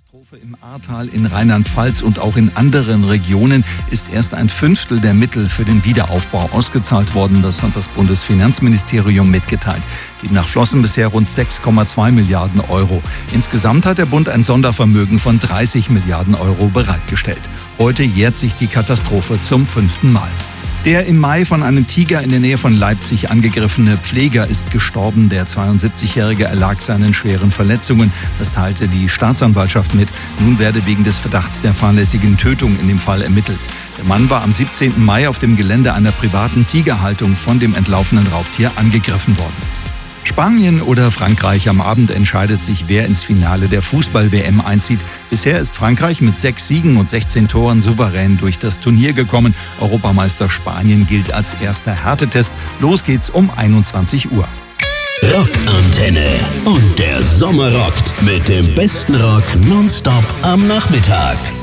Katastrophe im Ahrtal in Rheinland-Pfalz und auch in anderen Regionen ist erst ein Fünftel der Mittel für den Wiederaufbau ausgezahlt worden. Das hat das Bundesfinanzministerium mitgeteilt. Demnach flossen bisher rund 6,2 Milliarden Euro. Insgesamt hat der Bund ein Sondervermögen von 30 Milliarden Euro bereitgestellt. Heute jährt sich die Katastrophe zum 5. Mal. Der im Mai von einem Tiger in der Nähe von Leipzig angegriffene Pfleger ist gestorben. Der 72-Jährige erlag seinen schweren Verletzungen. Das teilte die Staatsanwaltschaft mit. Nun werde wegen des Verdachts der fahrlässigen Tötung in dem Fall ermittelt. Der Mann war am 17. Mai auf dem Gelände einer privaten Tigerhaltung von dem entlaufenen Raubtier angegriffen worden. Spanien oder Frankreich? Am Abend entscheidet sich, wer ins Finale der Fußball-WM einzieht. Bisher ist Frankreich mit 6 Siegen und 16 Toren souverän durch das Turnier gekommen. Europameister Spanien gilt als erster Härtetest. Los geht's um 21 Uhr. Rockantenne. Und der Sommer rockt mit dem besten Rock nonstop am Nachmittag.